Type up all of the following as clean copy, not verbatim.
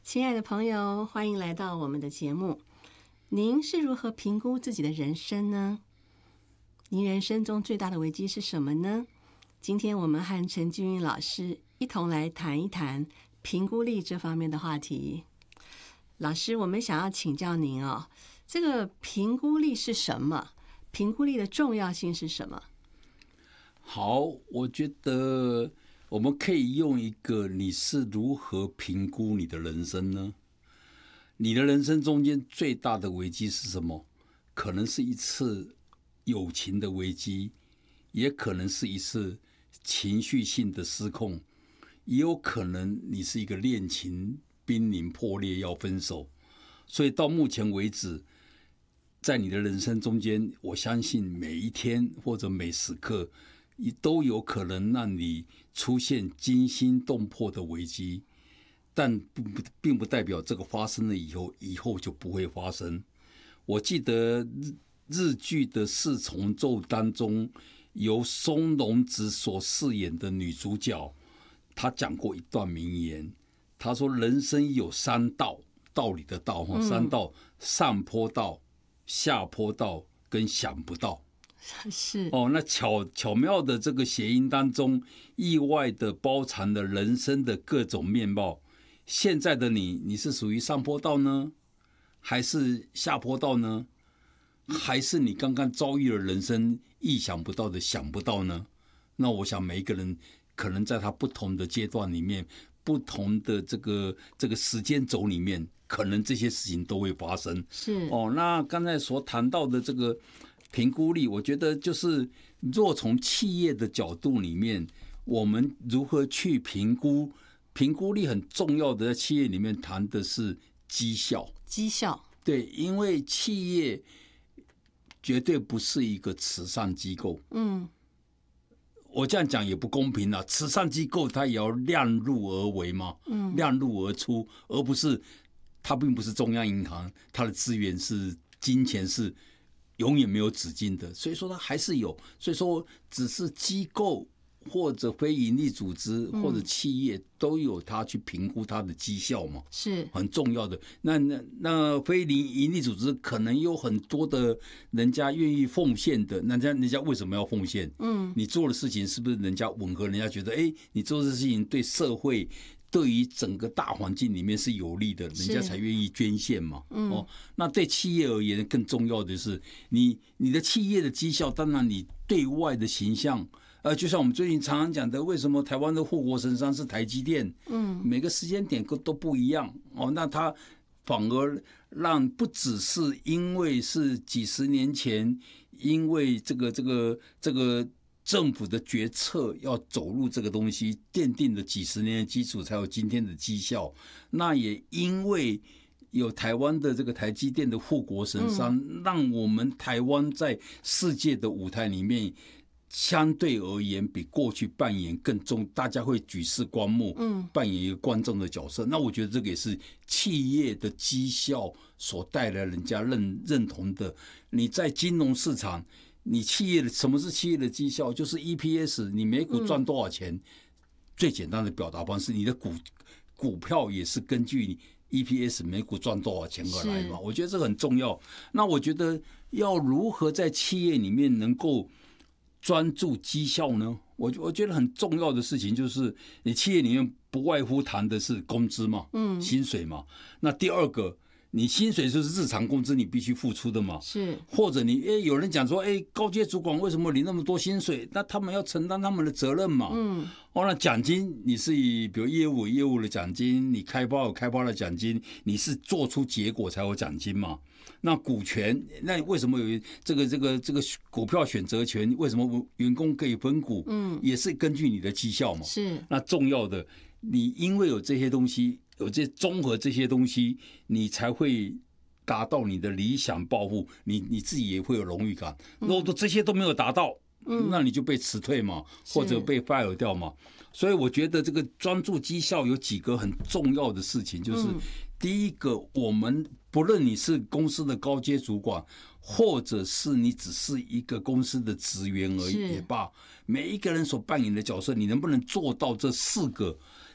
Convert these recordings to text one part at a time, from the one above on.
亲爱的朋友，欢迎来到我们的节目。您是如何评估自己的人生呢？您人生中最大的危机是什么呢？今天我们和陈君云老师一同来谈一谈评估力这方面的话题。老师，我们想要请教您哦，这个评估力是什么？评估力的重要性是什么？ 好，我觉得我们可以用一个你是如何评估你的人生呢？你的人生中间最大的危机是什么？可能是一次友情的危机，也可能是一次情绪性的失控，也有可能你是一个恋情濒临破裂要分手。所以到目前为止，在你的人生中间，我相信每一天或者每时刻都有可能让你出现惊心动魄的危机，但并不代表这个发生了以后就不会发生。我记得日剧的四重奏当中，由松隆子所饰演的女主角，她讲过一段名言，她说人生有三道，道理的道，三道：上坡道、下坡道跟想不到。 是那巧妙的这个谐音当中，意外的包藏了人生的各种面貌。现在的你是属于上坡道呢，还是下坡道呢？还是你刚刚遭遇了人生意想不到的想不到呢？那我想每一个人可能在他不同的阶段里面，不同的这个时间轴里面，可能这些事情都会发生。 是那刚才所谈到的这个评估力，我觉得就是若从企业的角度里面，我们如何去评估？评估力很重要的，在企业里面谈的是绩效。 绩效， 对，因为企业绝对不是一个慈善机构。我这样讲也不公平啊！慈善机构它也要量入而为嘛，量入而出，而不是它并不是中央银行，它的资源是金钱是永远没有止境的，所以说它还是有，所以说只是机构或者非营利组织或者企业都有它去评估它的绩效嘛， 是很重要的。那非营利组织可能有很多的人家愿意奉献的，那人家为什么要奉献？你做的事情是不是人家吻合？人家觉得，你做的事情对社会、对于整个大环境里面是有利的，人家才愿意捐献嘛。那对企业而言，更重要的是你的企业的绩效，当然你对外的形象。就像我们最近常常讲的，为什么台湾的护国神山是台积电？每个时间点都不一样那它反而让不只是因为是几十年前，因为这个政府的决策要走入这个东西，奠定了几十年的基础，才有今天的绩效。那也因为有台湾的这个台积电的护国神山，让我们台湾在世界的舞台里面，相对而言比过去扮演更重，大家会举世观目，扮演一个观众的角色。那我觉得这个也是企业的绩效所带来人家认同的。你在金融市场，你企业的什么是企业的绩效？就是 EPS， 你每股赚多少钱？最简单的表达方式，你的股票也是根据你EPS 每股赚多少钱而来嘛。我觉得这个很重要。那我觉得要如何在企业里面能够专注绩效呢？我觉得很重要的事情就是，你企业里面不外乎谈的是工资嘛，薪水嘛。那第二个，你薪水就是日常工资，你必须付出的嘛。 是， 或者有人讲说，高阶主管为什么领那么多薪水？那他们要承担他们的责任嘛。那奖金你是以比如业务的奖金，你开发有开发的奖金，你是做出结果才有奖金嘛。那股权，那为什么有这个股票选择权？为什么员工可以分股？也是根据你的绩效嘛。 是。 那重要的，你因为有这些东西，有这综合这些东西，你才会达到你的理想抱负，你自己也会有荣誉感。如果这些都没有达到，那你就被辞退嘛，或者被 fire 掉嘛。所以我觉得这个专注绩效有几个很重要的事情，就是第一个，我们不论你是公司的高阶主管，或者是你只是一个公司的职员而已也罢，每一个人所扮演的角色，你能不能做到这4个？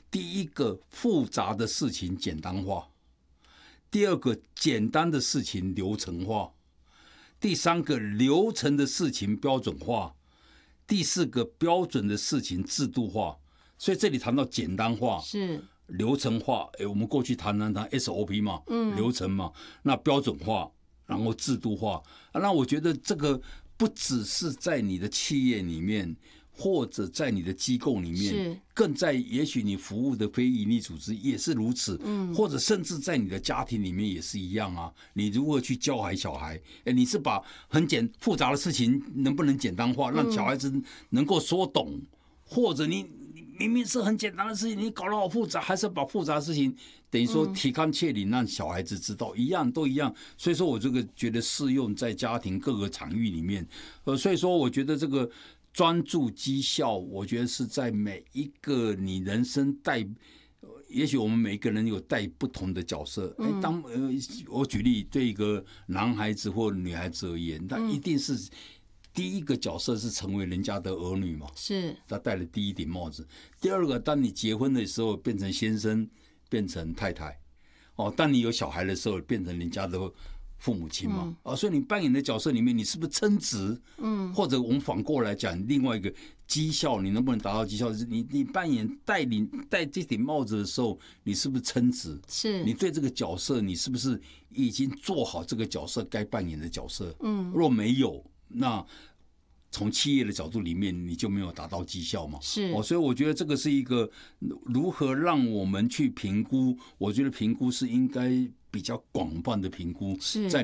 第一个，复杂的事情简单化；第二个，简单的事情流程化；第三个，流程的事情标准化；第四个，标准的事情制度化。所以这里谈到简单化， 是流程化。我们过去谈 SOP 嘛，流程嘛，那标准化，然后制度化。那我觉得这个不只是在你的企业里面，或者在你的机构里面，更在也许你服务的非营利组织也是如此，或者甚至在你的家庭里面也是一样啊。你如何去教小孩？你是把复杂的事情能不能简单化，让小孩子能够说懂，或者你明明是很简单的事情，你搞得好复杂，还是把复杂的事情等于说提纲挈领，让小孩子知道，一样都一样。所以说我这个觉得适用在家庭各个场域里面。所以说我觉得这个专注绩效，我觉得是在每一个你人生也许我们每一个人有带不同的角色。我举例，对一个男孩子或女孩子而言，他一定是第一个角色是成为人家的儿女嘛， 是他戴了第一顶帽子。第二个，当你结婚的时候变成先生，变成太太，当你有小孩的时候变成人家的父母亲嘛，所以你扮演的角色里面，你是不是称职？或者我们反过来讲，另外一个绩效，你能不能达到绩效？你扮演戴这顶帽子的时候，你是不是称职？ 是你对这个角色，你是不是已经做好这个角色该扮演的角色？若没有，那从企业的角度里面，你就没有达到绩效嘛？ 是所以我觉得这个是一个如何让我们去评估。我觉得评估是应该比较广泛的评估， 是在